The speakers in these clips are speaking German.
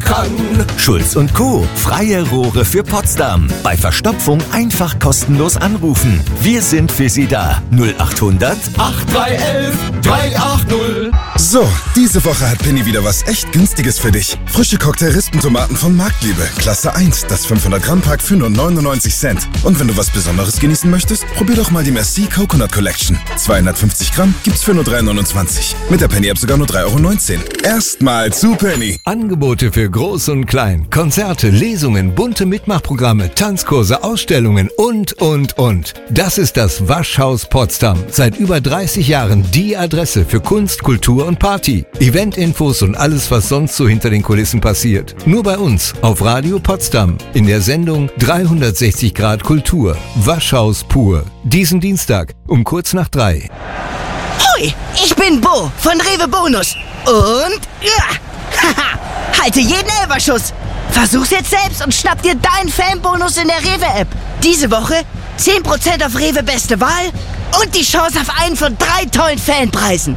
kann. Schulz & Co. Freie Rohre für Potsdam. Bei Verstopfung einfach kostenlos anrufen. Wir sind für Sie da. 0800 8311 380. So, diese Woche hat Penny wieder was echt Günstiges für dich. Frische Cocktail-Rispentomaten von Marktliebe. Klasse 1, das 500-Gramm-Pack für nur 99 Cent. Und wenn du was Besonderes genießen möchtest, probier doch mal die Merci Coconut Collection. 250 Gramm gibt's für nur 3,29. Mit der Penny-App sogar nur 3,19 €. Erstmal zu Penny. Angebote für Groß und Klein. Konzerte, Lesungen, bunte Mitmachprogramme, Tanzkurse, Ausstellungen und. Das ist das Waschhaus Potsdam. Seit über 30 Jahren die Adresse für Kunst, Kultur und Party. Eventinfos und alles, was sonst so hinter den Kulissen passiert. Nur bei uns auf Radio Potsdam. In der Sendung 360 Grad Kultur. Waschhaus pur. Diesen Dienstag um kurz nach 3. Hoi, ich bin Bo von Rewe Bonus. Und haha, halte jeden Elferschuss. Versuch's jetzt selbst und schnapp dir deinen Fanbonus in der Rewe-App. Diese Woche 10% auf Rewe Beste Wahl und die Chance auf einen von 3 tollen Fanpreisen.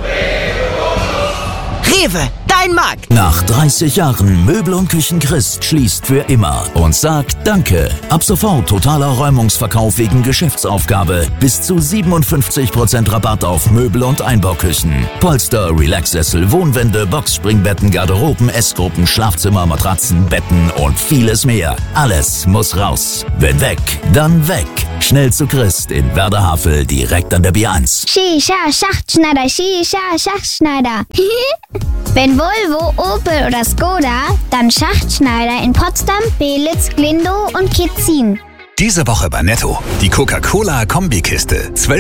Rewe, dein Markt. Nach 30 Jahren Möbel und Küchen Christ schließt für immer und sagt Danke. Ab sofort totaler Räumungsverkauf wegen Geschäftsaufgabe. Bis zu 57% Rabatt auf Möbel und Einbauküchen. Polster, Relaxsessel, Wohnwände, Boxspringbetten, Garderoben, Essgruppen, Schlafzimmer, Matratzen, Betten und vieles mehr. Alles muss raus. Wenn weg, dann weg. Schnell zu Christ in Werderhavel, direkt an der B1. Shisha, Schachtschneider, Shisha, Schachtschneider. Wenn Volvo, Opel oder Skoda, dann Schachtschneider in Potsdam, Belitz, Glindow und Kitzin. Diese Woche bei Netto. Die Coca-Cola Kombikiste. 12